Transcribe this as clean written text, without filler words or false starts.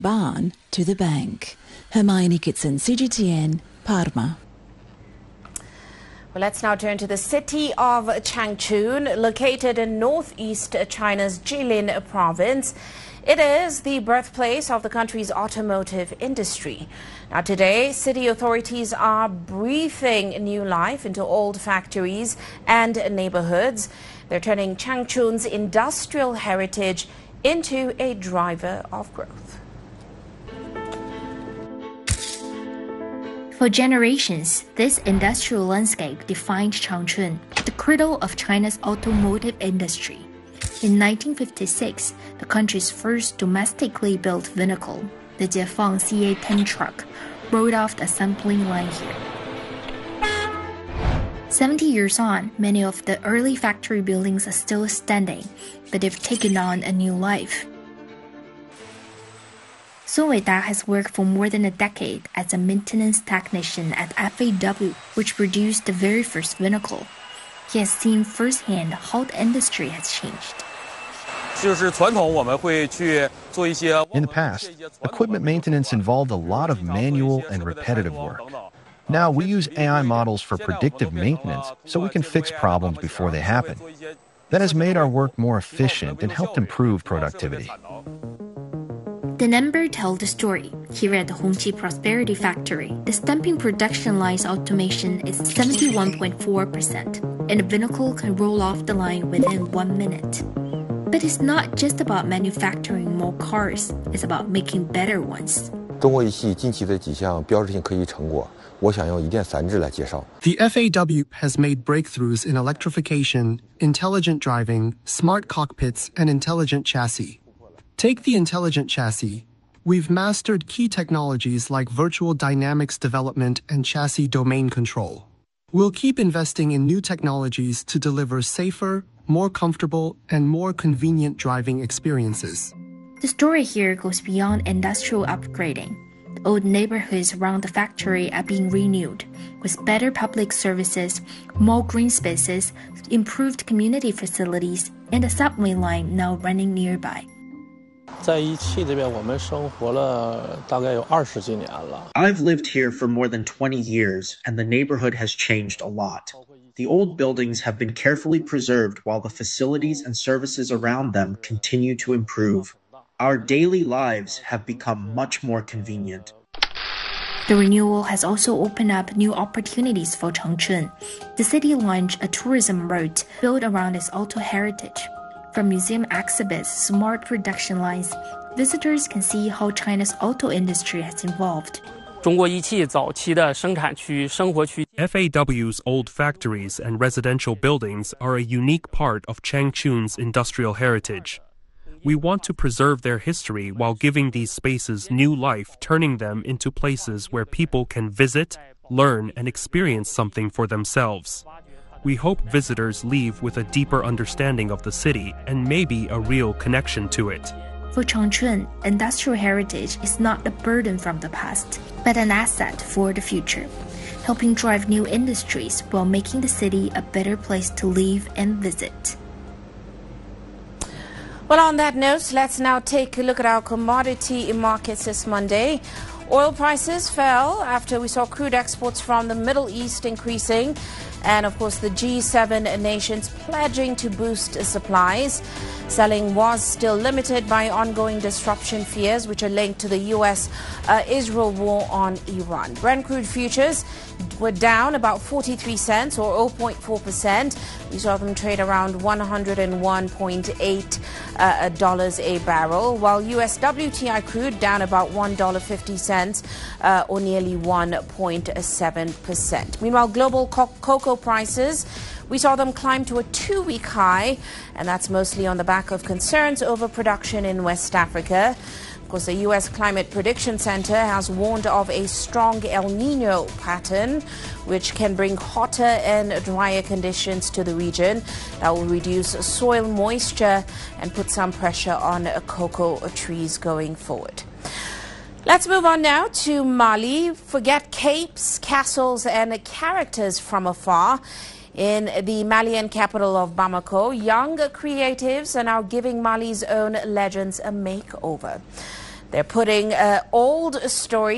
Barn to the bank. Hermione Kitson, CGTN, Parma. Well, let's now turn to the city of Changchun, located in northeast China's Jilin province. It is the birthplace of the country's automotive industry. Now today, city authorities are breathing new life into old factories and neighborhoods. They're turning Changchun's industrial heritage into a driver of growth. For generations, this industrial landscape defined Changchun, the cradle of China's automotive industry. In 1956, the country's first domestically built vehicle, the Jiefang CA-10 truck, rolled off the assembling line here. 70 years on, many of the early factory buildings are still standing, but they've taken on a new life. Sun Weida has worked for more than a decade as a maintenance technician at FAW, which produced the very first vehicle. He has seen firsthand how the industry has changed. In the past, equipment maintenance involved a lot of manual and repetitive work. Now we use AI models for predictive maintenance so we can fix problems before they happen. That has made our work more efficient and helped improve productivity. The number tells the story. Here at the Hongqi Prosperity Factory, the stamping production line's automation is 71.4%, and the vehicle can roll off the line within 1 minute. But it's not just about manufacturing more cars, it's about making better ones. The FAW has made breakthroughs in electrification, intelligent driving, smart cockpits, and intelligent chassis. Take the intelligent chassis. We've mastered key technologies like virtual dynamics development and chassis domain control. We'll keep investing in new technologies to deliver safer, more comfortable, and more convenient driving experiences. The story here goes beyond industrial upgrading. The old neighborhoods around the factory are being renewed, with better public services, more green spaces, improved community facilities, and a subway line now running nearby. I've lived here for more than 20 years, and the neighborhood has changed a lot. The old buildings have been carefully preserved while the facilities and services around them continue to improve. Our daily lives have become much more convenient. The renewal has also opened up new opportunities for Changchun. The city launched a tourism route built around its auto heritage. From museum exhibits to smart production lines, visitors can see how China's auto industry has evolved. FAW's old factories and residential buildings are a unique part of Changchun's industrial heritage. We want to preserve their history while giving these spaces new life, turning them into places where people can visit, learn, and experience something for themselves. We hope visitors leave with a deeper understanding of the city and maybe a real connection to it. For Changchun, industrial heritage is not a burden from the past, but an asset for the future, helping drive new industries while making the city a better place to live and visit. Well, on that note, let's now take a look at our commodity markets this Monday. Oil prices fell after we saw crude exports from the Middle East increasing, and of course the G7 nations pledging to boost supplies. Selling was still limited by ongoing disruption fears, which are linked to the U.S.-Israel war on Iran. Brent crude futures were down about 43 cents or 0.4%. We saw them trade around $101.8 a barrel, while U.S. WTI crude down about $1.50 or nearly 1.7%. Meanwhile, global cocoa prices, we saw them climb to a 2-week high, and that's mostly on the back of concerns over production in West Africa. Of course, the U.S. Climate Prediction Center has warned of a strong El Nino pattern, which can bring hotter and drier conditions to the region. That will reduce soil moisture and put some pressure on cocoa trees going forward. Let's move on now to Mali. Forget capes, castles, and characters from afar. In the Malian capital of Bamako, young creatives are now giving Mali's own legends a makeover. They're putting old stories